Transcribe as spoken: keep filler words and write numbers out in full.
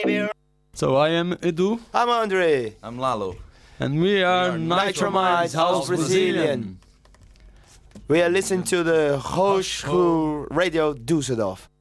So I am Edu. I'm Andre. I'm Lalo. And we are, are Nitromine's House Brazilian. We are listening to the Hochschul Radio Düsseldorf.